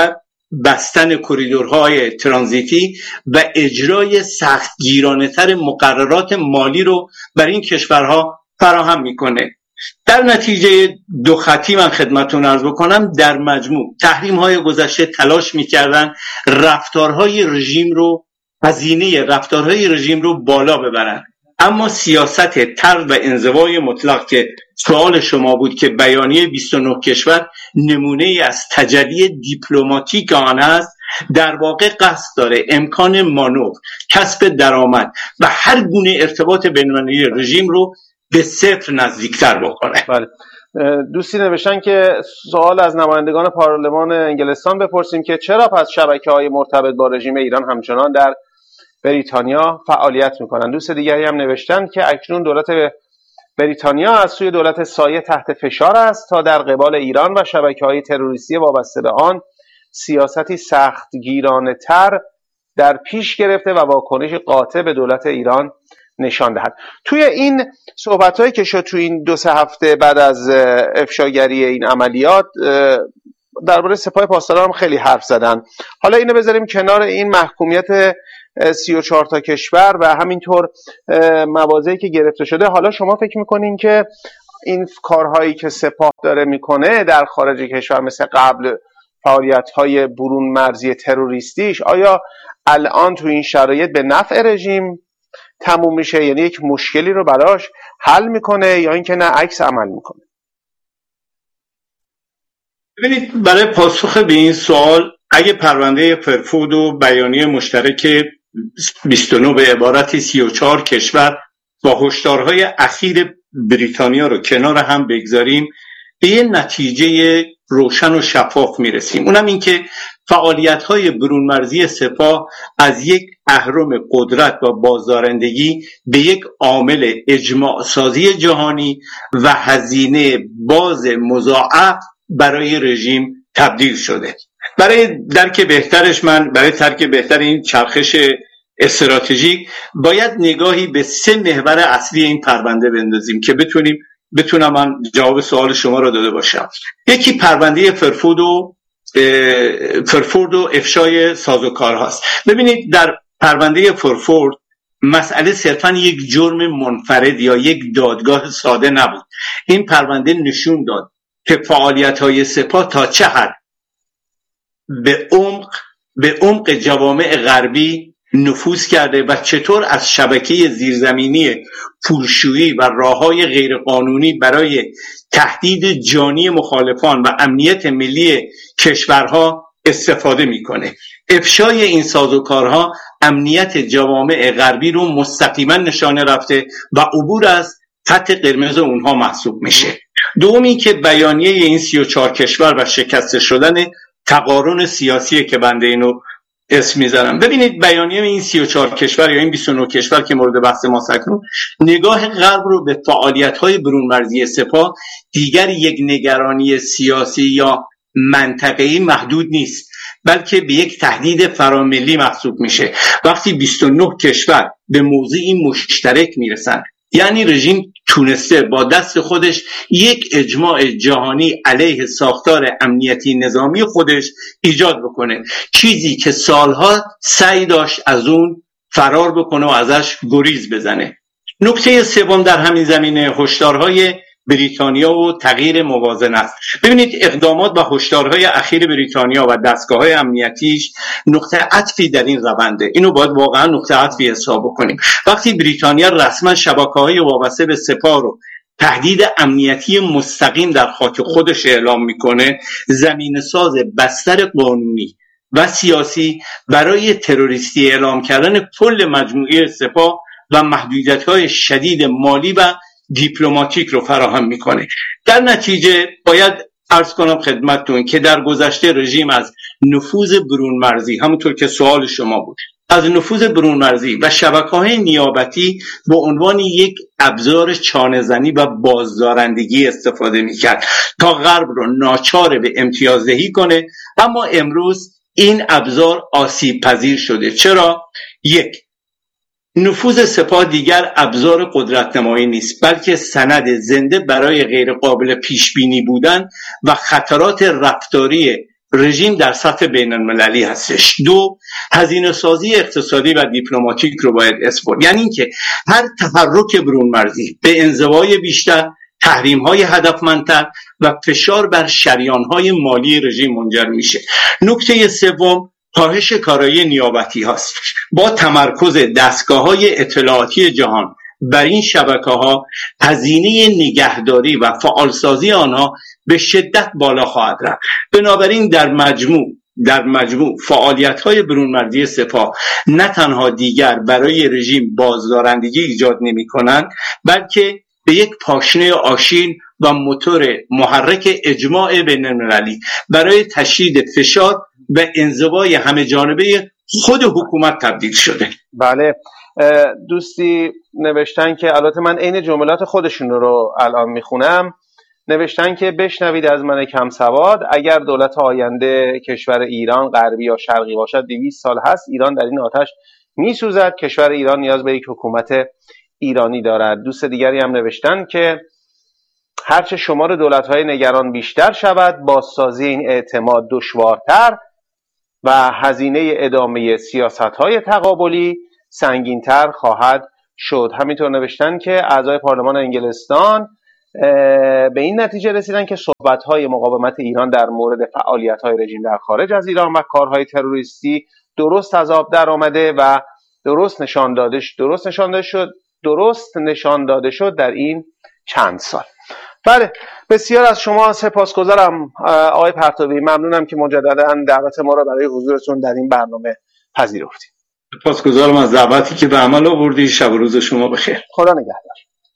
بستن کریدورهای ترانزیتی و اجرای سختگیرانه‌تر مقررات مالی رو بر این کشورها فراهم میکنه. در نتیجه دو خطی من خدمتتون عرض بکنم، در مجموع تحریم‌های گذشته تلاش میکردن رفتارهای رژیم رو، هزینه رفتارهای رژیم رو بالا ببرن، اما سیاست طرد و انزوای مطلق که سوال شما بود که بیانیه بیست و نه کشور نمونه ای از تجلی دیپلماتیک آن است، در واقع قصد داره امکان مانور، کسب درآمد و هر گونه ارتباط بین‌المللی رژیم رو به صفر نزدیکتر بکنه. بله. دوستی نوشتن که سوال از نمایندگان پارلمان انگلستان بپرسیم که چرا پس شبکه‌های مرتبط با رژیم ایران همچنان در بریتانیا فعالیت میکنن. دوست دیگری هم نوشتن که اکنون دولت بریتانیا از سوی دولت سایه تحت فشار است تا در قبال ایران و شبکه‌های تروریستی وابسته به آن سیاستی سختگیرانه تر در پیش گرفته و واکنش قاطع به دولت ایران نشان دهد. توی این صحبت‌هایی که شد توی این دو سه هفته بعد از افشاگری این عملیات درباره سپاه پاسداران هم خیلی حرف زدن. حالا اینو بذاریم کنار، این محکومیت سی و چهار تا کشور و همینطور مواضعی که گرفته شده، حالا شما فکر میکنین که این کارهایی که سپاه داره میکنه در خارج کشور مثل قبل فعالیت‌های برون مرزی تروریستیش، آیا الان تو این شرایط به نفع رژیم تموم میشه، یعنی یک مشکلی رو براش حل میکنه، یا اینکه نه عکس عمل میکنه؟ ببینید، برای پاسخ به این سوال اگه پرونده فرفود و بیانیه مشترک بیست و نه به عبارت سی و چهار کشور با هشدارهای اخیر بریتانیا رو کنار هم بگذاریم، به یه نتیجه روشن و شفاف میرسیم. اونم این که فعالیت‌های برون مرزی سپاه از یک اهرم قدرت و بازدارندگی به یک عامل اجماع سازی جهانی و هزینه باز مضاعف برای رژیم تبدیل شده. برای درک بهترش من برای درک بهتر این چرخش استراتژیک باید نگاهی به سه محور اصلی این پرونده بندازیم که بتونیم بتونم من جواب سوال شما رو داده باشم. یکی پرونده فرفود و فرفورد و افشای سازوکار هاست. ببینید، در پرونده فرفورد مسئله صرفا یک جرم منفرد یا یک دادگاه ساده نبود. این پرونده نشون داد که فعالیت‌های سپاه تا چه حد به عمق به عمق جوامع غربی نفوذ کرده و چطور از شبکه زیرزمینی پولشویی و راه‌های غیرقانونی برای تهدید جانی مخالفان و امنیت ملی کشورها استفاده میکنه. افشای این سازوکارها امنیت جوامع غربی رو مستقیما نشانه رفته و عبور از خط قرمز اونها محسوب میشه. دومی که بیانیه این سی و چهار کشور و شکست شدن تقارن سیاسی که بنده اینو اسم میذارم. ببینید، بیانیه این سی و چهار کشور یا این بیست و نه کشور که مورد بحث ما سکنون، نگاه غرب رو به فعالیت‌های برون مرزی سپاه دیگر یک نگرانی سیاسی یا منطقه‌ای محدود نیست، بلکه به یک تهدید فراملی محسوب میشه. وقتی بیست و نه کشور به موضعی مشترک میرسن، یعنی رژیم تونسته با دست خودش یک اجماع جهانی علیه ساختار امنیتی نظامی خودش ایجاد بکنه، چیزی که سالها سعی داشت از اون فرار بکنه و ازش گریز بزنه. نکته سوم در همین زمینه هشدارهای بریتانیا و تغییر موازنه. ببینید، اقدامات و هشدارهای اخیر بریتانیا و دستگاه‌های امنیتیش نقطه عطفی در این رونده. اینو باید واقعا نقطه عطفی حساب کنیم. وقتی بریتانیا رسما شبکه‌های وابسته به سپاه رو تهدید امنیتی مستقیم در خاک خودش اعلام میکنه، زمین ساز بستر قانونی و سیاسی برای تروریستی اعلام کردن کل مجموعه سپاه و محدودیت‌های شدید مالی و دیپلماتیک رو فراهم میکنه. در نتیجه باید عرض کنم خدمتتون که در گذشته رژیم از نفوذ برون مرزی، همونطور که سوال شما بود، از نفوذ برون مرزی و شبکه‌های نیابتی به عنوان یک ابزار چانه‌زنی و بازدارندگی استفاده میکرد تا غرب رو ناچار به امتیازدهی کنه. اما امروز این ابزار آسیب پذیر شده. چرا؟ یک، نفوذ سپاه دیگر ابزار قدرت نمایی نیست، بلکه سند زنده برای غیر قابل پیش بینی بودن و خطرات رفتاری رژیم در سطح بین المللی هستش. دو، هزینه سازی اقتصادی و دیپلماتیک رو باید اسپورت، یعنی اینکه هر تحرک برون مرزی به انزوای بیشتر، تحریم های هدفمندتر و فشار بر شریان های مالی رژیم منجر میشه. نکته سوم، کاهش کارایی نیابتی هاست. با تمرکز دستگاه های اطلاعاتی جهان بر این شبکه ها، هزینه نگهداری و فعالسازی آنها به شدت بالا خواهد رفت. بنابراین در مجموع در مجموع فعالیت های برون مرزی سپاه نه تنها دیگر برای رژیم بازدارندگی ایجاد نمی کنند، بلکه به یک پاشنه آشیل و موتور محرک اجماع بین المللی برای تشدید فشار و انزوای همه جانبه خود حکومت تبدیل شده. بله، دوستی نوشتن که البته من عین جملات خودشون رو الان میخونم، نوشتن که بشنوید از من کم سواد، اگر دولت آینده کشور ایران غربی یا شرقی باشد دویست سال هست ایران در این آتش میسوزد، کشور ایران نیاز به یک حکومت ایرانی دارد. دوست دیگری هم نوشتن که هرچه شمار دولت‌های نگران بیشتر شود، بازسازی این اعتماد دشوارتر و هزینه ادامه سیاست‌های تقابلی سنگین‌تر خواهد شد. همینطور نوشتن که اعضای پارلمان انگلستان به این نتیجه رسیدن که صحبت‌های مقاومت ایران در مورد فعالیت‌های رژیم در خارج از ایران و کارهای تروریستی درست از آب در آمده و درست نشان داده درست نشان داده شد درست نشان داده شد در این چند سال. بله، بسیار از شما سپاسگزارم آقای پرتوی، ممنونم که مجددا دعوت ما را برای حضورتون در این برنامه پذیرفتید. سپاسگزارم از دعوتی که به عمل آوردی. شب و روز شما بخیر. خدا نگهدار.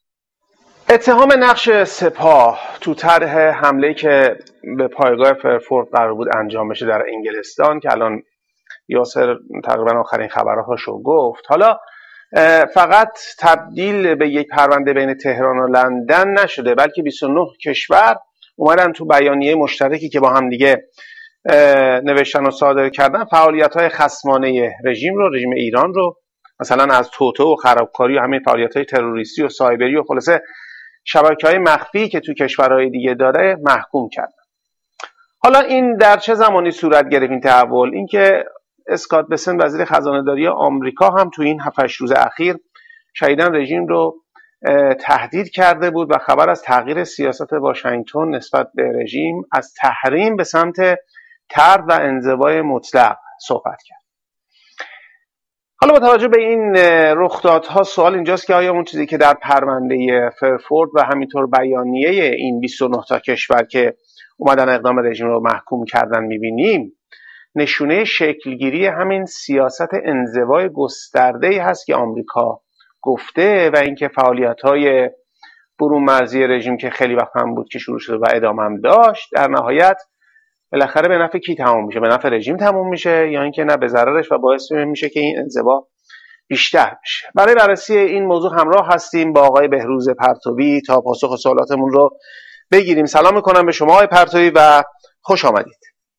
اتهام نقش سپاه تو طرح حمله که به پایگاه فرفورد قرار بود انجام بشه در انگلستان که الان یاسر تقریبا آخرین خبرهاشو گفت، حالا فقط تبدیل به یک پرونده بین تهران و لندن نشده، بلکه بیست و نه کشور اومدن تو بیانیه مشترکی که با هم دیگه نوشتن و صادر کردن فعالیت‌های خصمانه رژیم رو رژیم ایران رو مثلا از توطئه و خرابکاری و همین فعالیت‌های تروریستی و سایبری و خلاصه شبکه‌های مخفی که تو کشورهای دیگه داره محکوم کردن. حالا این در چه زمانی صورت گرفت این تحول؟ اینکه اسکات بسن وزیر خزانه‌داری آمریکا هم تو این هفت هشت روز اخیر شدیداً رژیم رو تهدید کرده بود و خبر از تغییر سیاست واشنگتن نسبت به رژیم از تحریم به سمت طرد و انزوای مطلق صحبت کرد. حالا با توجه به این رخدادها سوال اینجاست که آیا اون چیزی که در پرونده فرفورد و همینطور بیانیه این بیست و نه تا کشور که اومدن اقدام رژیم رو محکوم کردن میبینیم نشونه شکلگیری همین سیاست انزوای گسترده‌ای هست که آمریکا گفته و اینکه فعالیت‌های برون مرزی رژیم که خیلی وقت هم بود که شروع شده و ادامه هم داشت در نهایت بالاخره به نفع کی تموم میشه؟ به نفع رژیم تموم میشه یا اینکه نه به ضررش و باعث میشه که این انزوا بیشتر بشه؟ برای بررسی این موضوع همراه هستیم با آقای بهروز پرتوی تا پاسخ سوالاتمون رو بگیریم. سلام میکنم به شما آقای پرتوی و خوش آمدید.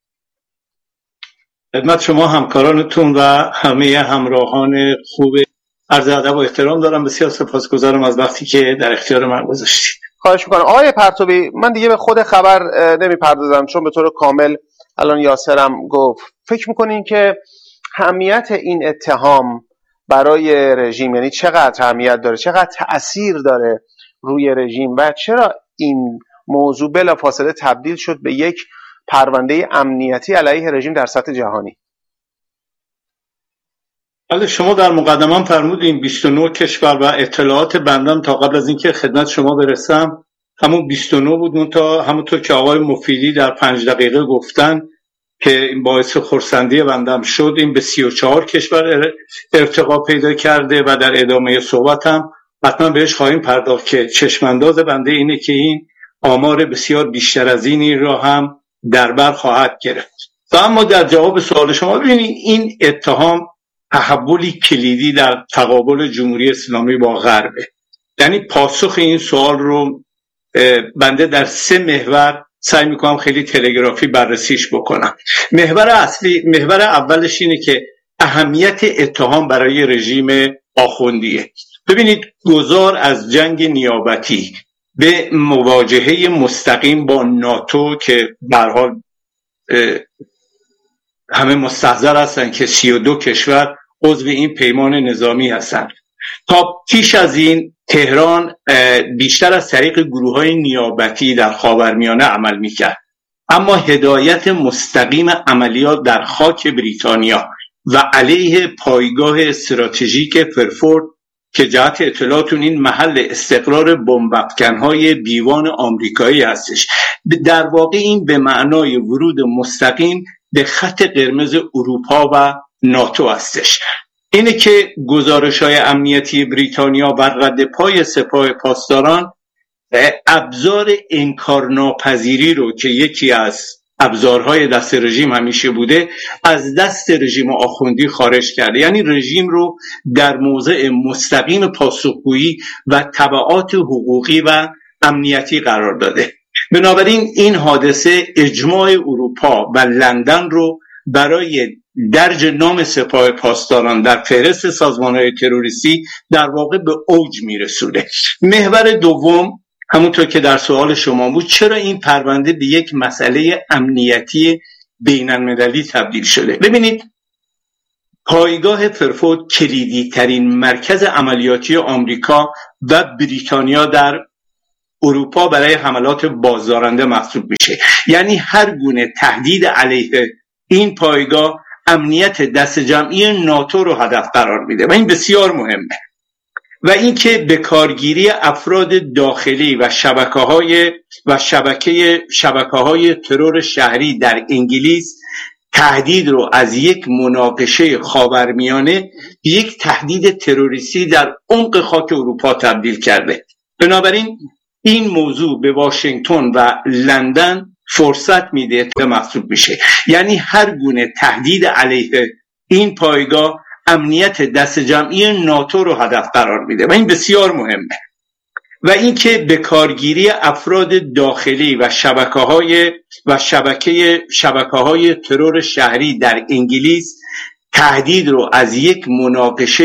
خدمت شما همکارانتون و همه همراهان خوب عرض ادب و احترام دارم. بسیار سپاسگزارم از وقتی که در اختیار من گذاشتید. خواهش میکنم. آقای پرتوی، من دیگه به خود خبر نمیپردازم چون به طور کامل الان یاسرم گفت. فکر میکنین که اهمیت این اتهام برای رژیم یعنی چقدر اهمیت داره، چقدر تأثیر داره روی رژیم و چرا این موضوع بلافاصله تبدیل شد به یک پرونده امنیتی علیه رژیم در سطح جهانی؟ بله، شما در مقدمه فرمودین بیست و نه کشور و اطلاعات بندم تا قبل از اینکه خدمت شما برسم همون بیست و نه بود، تا همونطور که آقای مفیدی در پنج دقیقه گفتن که این باعث خرسندی بندم شد، این به سی و چهار کشور ارتقا پیدا کرده و در ادامه صحبتم حتما بهش خواهیم پرداخت که چشمانداز بنده اینه که این آمار بسیار بیشتر از اینی را هم در بر خواهد گرفت. و اما در جواب سوال شما ببینید این اتهام تحولی کلیدی در تقابل جمهوری اسلامی با غربه. یعنی پاسخ این سوال رو بنده در سه محور سعی میکنم خیلی تلگرافی بررسیش بکنم. محور اصلی، محور اولش اینه که اهمیت اتهام برای رژیم آخوندیه. ببینید گذار از جنگ نیابتی به مواجهه مستقیم با ناتو که به هر حال همه مستحضر هستن که سی و دو کشور عضو این پیمان نظامی هستند. تا پیش از این تهران بیشتر از طریق گروه‌های نیابتی در خاورمیانه عمل می‌کرد، اما هدایت مستقیم عملیات در خاک بریتانیا و علیه پایگاه استراتژیک فرفورد که جهت اطلاعاتون این محل استقرار بمب‌افکن‌های بیوان آمریکایی هستش، در واقع این به معنای ورود مستقیم به خط قرمز اروپا و ناتو هستش. اینه که گزارش‌های امنیتی بریتانیا بر رد پای سپاه پاسداران ابزار انکارناپذیری رو که یکی از ابزارهای دست رژیم همیشه بوده از دست رژیم آخوندی خارج کرده، یعنی رژیم رو در موضع مستقیم پاسخگویی و تبعات حقوقی و امنیتی قرار داده. بنابراین این حادثه اجماع اروپا و لندن رو برای درج نام سپاه پاسداران در فهرست سازمان‌های تروریستی در واقع به اوج میرسونه. محور دوم، همونطور که در سوال شما بود، چرا این پرونده به یک مسئله امنیتی بین‌المللی تبدیل شده؟ ببینید، پایگاه فرفورد کلیدی ترین مرکز عملیاتی آمریکا و بریتانیا در اروپا برای حملات بازدارنده محسوب میشه. یعنی هر گونه تهدید علیه این پایگاه امنیت دست جمعی ناتو رو هدف قرار میده و این بسیار مهمه. و اینکه به کارگیری افراد داخلی و شبکه‌های و شبکه شبکه‌های ترور شهری در انگلیس تهدید رو از یک مناقشه خاورمیانه به یک تهدید تروریستی در عمق خاک اروپا تبدیل کرده. بنابراین این موضوع به واشنگتن و لندن فرصت میده که محسوب میشه. یعنی هر گونه تهدید علیه این پایگاه امنیت دست جمعی ناتو رو هدف قرار میده و این بسیار مهمه. و اینکه به کارگیری افراد داخلی و شبکه‌های و شبکه شبکه‌های ترور شهری در انگلیس تهدید رو از یک مناقشه